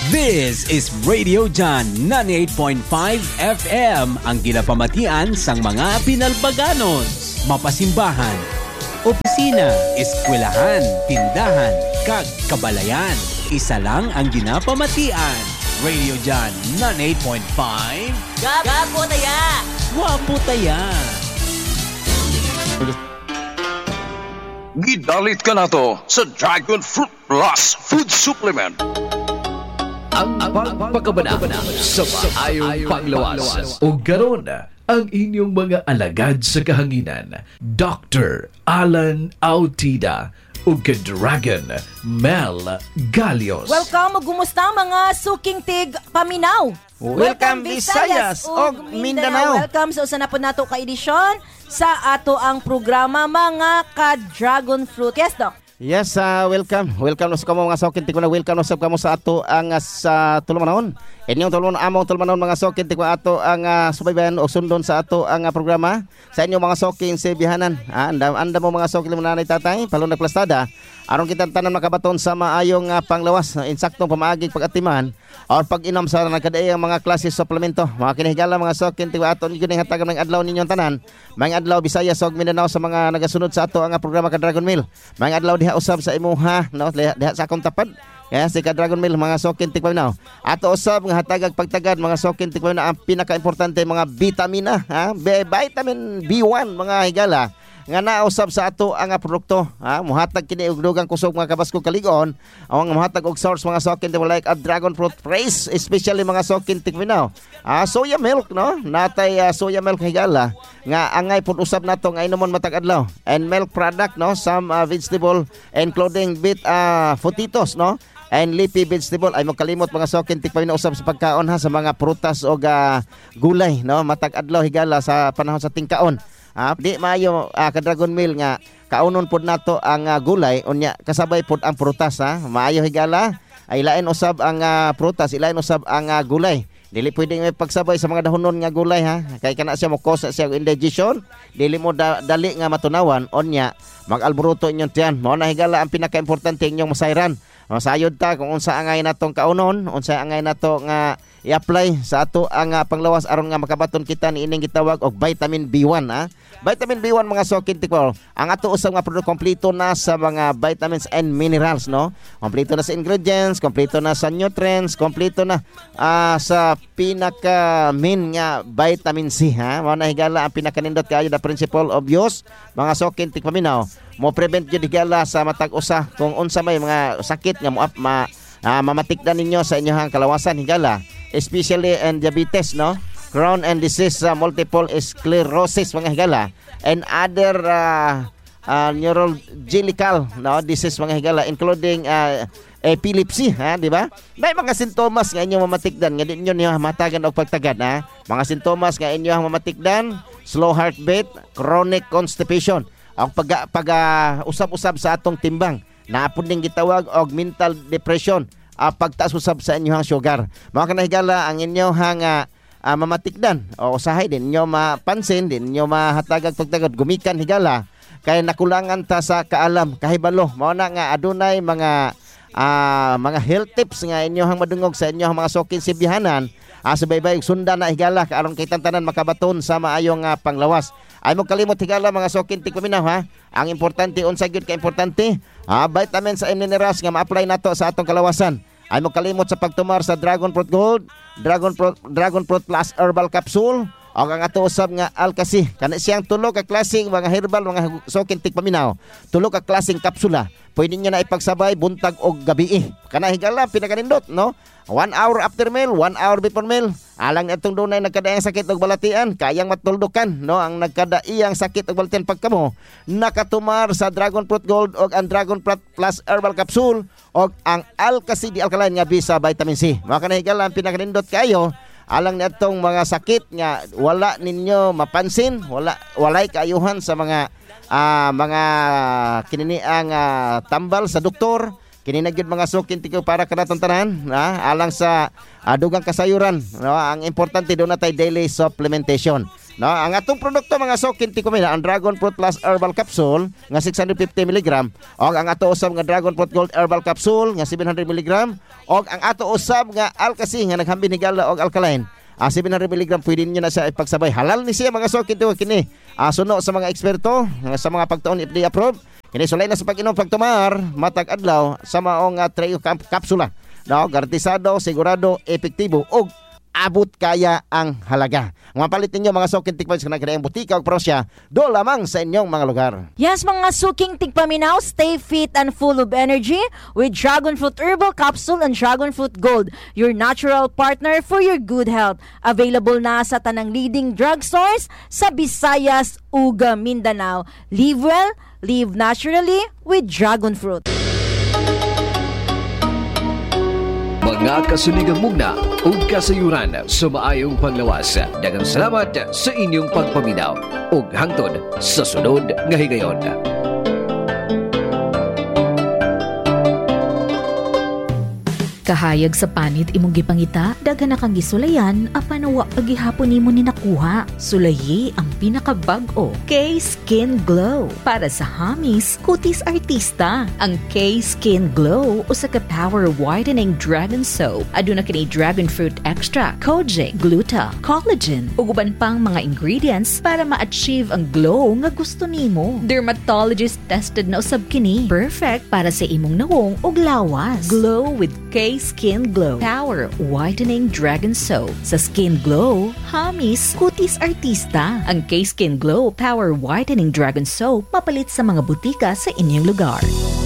This is Radio John 98.5 FM, ang ginapamatian sang mga Pinalbaganos. Mapasimbahan, opisina, eskwelahan, tindahan, kag kabalayan. Isa lang ang ginapamatian. Radio John 98.5. Gapo taya! Wapo taya! Gidalit ka na to sa Dragon Fruit Plus Food Supplement. Ang pagpakabanabana sa maayong panglawas. O garon ang inyong mga alagad sa kahanginan, Dr. Alan Autida o Dragon Mel Galios. Welcome o gumusta mga suking tig paminaw. Welcome Visayas o Mindanao. Welcome sa usa na po nato ka edisyon sa ato ang programa mga ka-Dragon Fruit. Yes, Doc? Yes, welcome. Welcome sa kamo mga sokin. Tikwa na welcome sa kamo sa ato ang sa tulumanon. Inyong tulumanon mga sokin. Tikwa ato ang subaybayan o sundon sa ato ang programa. Sa inyong mga sokin sa bihanan. Anda mo mga sokin mo nanay tatay. Palong nagplastada. Aron kita tanan makabaton sa maayong panglawas. Insaktong pamaaging pag-atiman. Or pag-inom sa nagkadaay ang mga klase suplemento. Mga kinahigala mga sokin. Tikwa ato ninyo ng hatagan ng adlaw ninyong tanan. Mga adlaw Visayas o Mindanao sa mga nagasunod sa ato ang programa ka Dragon Meal. Mga adlaw diha usab sa imuha, no? Diha sa akong tapad. Kaya si ka Dragon Meal mga sokin tikpaminaw. Ato usab nga hatagag pagtagad mga sokin tikpaminaw ang pinaka-importante mga vitamina, ha? Vitamin B1 mga higala nga nausab sa ato ang produkto, ha? Muhatag kini og dugang kusog mga kabasko kaligon, ang muhatag og source mga sokin like a dragon fruit praise, especially mga sokin tikminaw. Soya milk, no? Natay soya milk higala nga angay pud usab nato nga inomon matag adlaw. And milk product, no? Some vegetable including potatoes, no? And leafy vegetable ay magkalimot mga sokin tikpaminaw usab sa pagkaon ha sa mga prutas o gulay, no? Matag adlaw higala sa panahon sa tingkaon. Di maayo ka Dragon Meal nga kaunon pod nato ang gulay unya kasabay pod ang prutas, ha. Maayo higala ay lain usab ang prutas, ilain usab ang gulay. Dili pwedeng may pagsabay sa mga dahonon nga gulay, ha. Kay kana siya mo cause siya indigestion, dili mo dali nga matunawan unya mag-alboroto inyong tiyan. Mao na higala ang pinaka-importante inyong masayran. Masayod ta kung unsa angay natong kaunon, unsa angay nato nga i-apply sa ato ang panglawas aron nga makabaton kita ni ining gitawag og vitamin B1, ha. Vitamin B1 mga sokin tikol. Ang ato usab nga produkto kompleto na sa mga vitamins and minerals, no. Kompleto na sa ingredients, kompleto na sa nutrients, kompleto na sa pinaka main nga vitamin C, ha. Mao na higala ang pinakanindot kaayo the principle of use mga sokin tikpaminaw. Mo prevent jud higala sa matag usa kung unsa may mga sakit nga mamatikdan ninyo sa inyong kalawasan higala, especially in diabetes, no, Crohn and disease, multiple sclerosis mga higala, and other neurological, no, disease mga higala including epilepsy, ha, di ba? May mga sintomas nga inyong mamatikdan nga di inyo niyo matagan og pagtagad, ha. Mga sintomas nga inyong mamatikdan: slow heartbeat, chronic constipation, ang usab-usab sa atong timbang. Naapod ning gitawag og mental depression, pagtaas usab sa inyong sugar. Mga kanahigala ang inyong mamatikdan o usahay din inyo mapansin, din inyo mahatagag pagtagad gumikan higala kay nakulangan ta sa kaalam kahibalo. Mao na nga adunay mga health tips nga inyong madungog sa inyong mga sokin sibihanan. Subaybay sundan na higala aron kay tanan makabaton sa maayong panglawas. Ay mo kalimot higala mga sokin tikpaminaw, ha. Ang importante unsa gyud ka importante, vitamins and minerals nga ma-apply nato sa atong kalawasan. Ay mo kalimot sa pagtumar sa Dragon Fruit Gold, Dragon Fruit Plus Herbal Capsule, o ang ato usab nga Alkasi. Kana siyang tulo ka klaseng mga herbal mga sokin tikpaminaw. Tulo ka klaseng kapsula. Pwede niyo na ipagsabay buntag og gabi. Kana higala pinakanindot, no? 1 hour after meal, 1 hour before meal. Alang itong dunay nagkadaiyang sakit og balatian, kayang matuldukan, no, ang nagkadaiyang sakit og balatian pagkamo nakatumar sa Dragon Fruit Gold og ang Dragon Fruit Plus Herbal Capsule og ang Alkasi di alkaline nga bisa vitamin C. Mao kana higala ang pinakanindot kayo alang nitong mga sakit nga wala ninyo mapansin, walay kaayuhan sa mga kininiang tambal sa doktor. Kininagid mga sukin tiko para kanatong tanan, alang sa dugang kasayuran, no? Ang importante doon natay daily supplementation. No, ang atong produkto mga sokin tikumina ang Dragon Fruit Plus Herbal Capsule nga 650 mg og ang ato usab nga Dragon Fruit Gold Herbal Capsule nga 700 mg og ang ato usab nga Alkasi nga naghambin higala og alkaline 700 mg pwede niyo na siya ipagsabay. Halal ni siya mga sokin kini. Suno sa mga eksperto sa mga pagtuon FDA approved. Kini sulay na sa pag-inom pagtumar matag adlaw sa maong trio kapsula. No, garantisado, sigurado, epektibo og abot kaya ang halaga. Ang mapalit ninyo mga suking tikman sa nagkadaang butika o prosya, do lamang sa inyong mga lugar. Yes, mga suking tigpaminaw, stay fit and full of energy with Dragon Fruit Herbal Capsule and Dragon Fruit Gold, your natural partner for your good health. Available na sa tanang leading drugstores sa Visayas, Uga, Mindanao. Live well, live naturally with Dragon Fruit. Mga kasuligang mugna o kasayuran sa maayong panglawas. Daghang salamat sa inyong pagpaminaw ug hangtod sa sunod nga higayon. Kahayag sa panit imong gipangita, daghan na kang gisulayan, apanawa pagihapon nimo ni nakuha. Sulayi ang pinakabag-o, K-Skin Glow. Para sa hamis, kutis artista. Ang K-Skin Glow o sa ka-power whitening dragon soap. Aduna kini dragon fruit extract, kojic, gluta, collagen, ug uban pang mga ingredients para ma-achieve ang glow nga gusto nimo. Dermatologist tested na usab kini. Perfect para sa imong nawong ug lawas. Glow with K-Skin Glow Power Whitening Dragon Soap. Sa Skin Glow, hamis, kutis artista. Ang K-Skin Glow Power Whitening Dragon Soap mapalit sa mga butika sa inyong lugar.